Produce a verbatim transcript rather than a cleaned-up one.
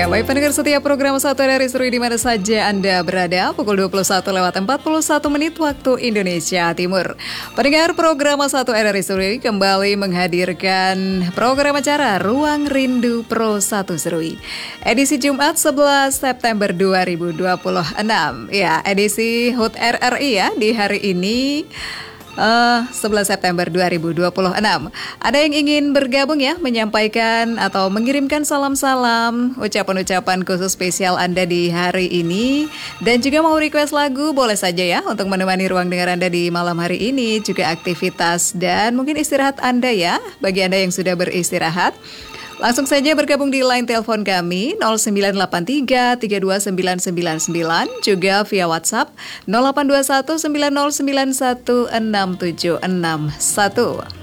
Ya, baik pendengar setiap program Satu Hari Seru di mana saja Anda berada, pukul dua puluh satu lewat empat puluh satu menit waktu Indonesia Timur. Pendengar program Satu Hari Seru kembali menghadirkan program acara Ruang Rindu Pro Satu Serui. Edisi Jumat sebelas September dua ribu dua puluh enam. Ya, edisi H U T R R I ya di hari ini. Uh, sebelas September dua ribu dua puluh enam. Ada yang ingin bergabung ya, menyampaikan atau mengirimkan salam-salam, ucapan-ucapan khusus spesial Anda di hari ini, dan juga mau request lagu, boleh saja ya untuk menemani ruang dengar Anda di malam hari ini, juga aktivitas dan mungkin istirahat Anda ya, bagi Anda yang sudah beristirahat. Langsung saja bergabung di line telepon kami nol sembilan delapan tiga tiga dua sembilan sembilan sembilan, juga via WhatsApp nol delapan dua satu sembilan nol sembilan satu enam tujuh enam satu.